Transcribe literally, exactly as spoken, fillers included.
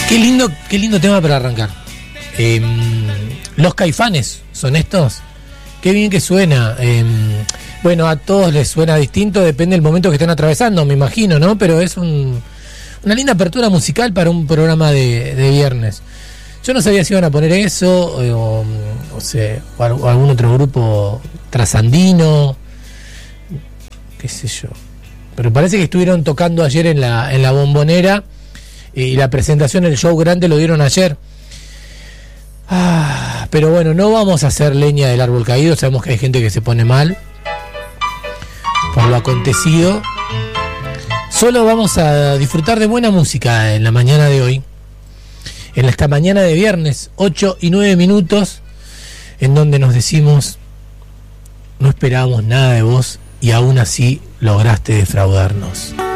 Qué lindo, qué lindo tema para arrancar. Eh, los Caifanes, ¿son estos? Qué bien que suena. Eh, bueno, a todos les suena distinto, depende del momento que estén atravesando, me imagino, ¿no? Pero es un, una linda apertura musical para un programa de, de viernes. Yo no sabía si iban a poner eso, o, o, sea, o algún otro grupo trasandino, qué sé yo. Pero parece que estuvieron tocando ayer en la, en la Bombonera, y la presentación, el show grande lo dieron ayer. Ah, pero bueno, no vamos a hacer leña del árbol caído. Sabemos que hay gente que se pone mal por lo acontecido. Solo vamos a disfrutar de buena música en la mañana de hoy, en esta mañana de viernes, ocho y nueve minutos, en donde nos decimos: no esperábamos nada de vos y aún así lograste defraudarnos.